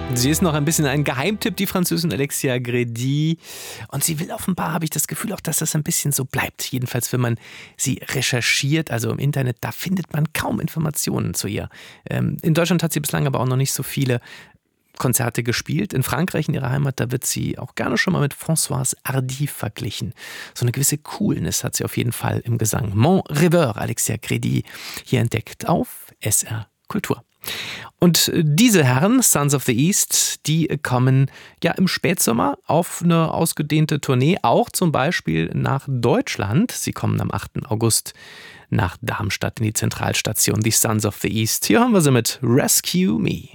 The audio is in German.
Sie ist noch ein bisschen ein Geheimtipp, die Französin Alexia Grédy. Und sie will offenbar, habe ich das Gefühl, auch, dass das ein bisschen so bleibt. Jedenfalls, wenn man sie recherchiert, also im Internet, da findet man kaum Informationen zu ihr. In Deutschland hat sie bislang aber auch noch nicht so viele Konzerte gespielt. In Frankreich, in ihrer Heimat, da wird sie auch gerne schon mal mit Françoise Hardy verglichen. So eine gewisse Coolness hat sie auf jeden Fall im Gesang. Mon Rêveur, Alexia Grédy, hier entdeckt auf SR Kultur. Und diese Herren, Sons of the East, die kommen ja im Spätsommer auf eine ausgedehnte Tournee, auch zum Beispiel nach Deutschland. Sie kommen am 8. August nach Darmstadt in die Zentralstation, die Sons of the East. Hier haben wir sie mit Rescue Me.